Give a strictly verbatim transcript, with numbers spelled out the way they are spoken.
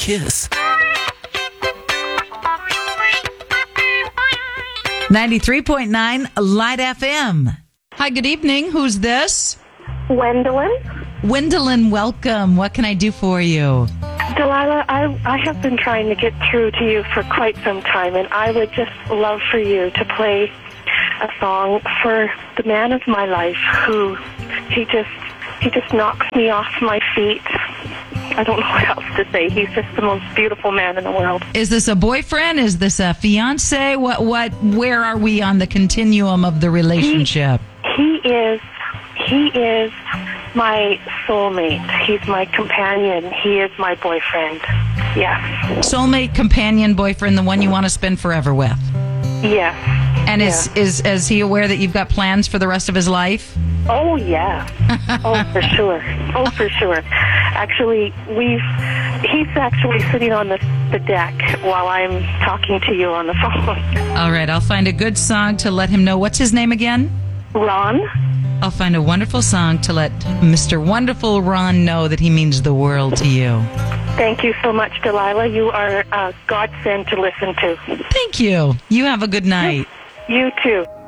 Kiss. ninety-three point nine Light F M. Hi, good evening. Who's this? Gwendolyn. Gwendolyn, welcome. What can I do for you? Delilah, I, I have been trying to get through to you for quite some time, and I would just love for you to play a song for the man of my life who he just he just knocks me off my feet. I don't know what else to say. He's just the most beautiful man in the world. Is this a boyfriend? Is this a fiance? What what where are we on the continuum of the relationship? He, he is he is my soulmate. He's my companion. He is my boyfriend. Yes. Soulmate, companion, boyfriend, the one you want to spend forever with. Yes. And is, yeah. is is he aware that you've got plans for the rest of his life? Oh, yeah. Oh, for sure. Oh, for sure. Actually, we've he's actually sitting on the, the deck while I'm talking to you on the phone. All right, I'll find a good song to let him know. What's his name again? Ron. I'll find a wonderful song to let Mister Wonderful Ron know that he means the world to you. Thank you so much, Delilah. You are a godsend to listen to. Thank you. You have a good night. You too.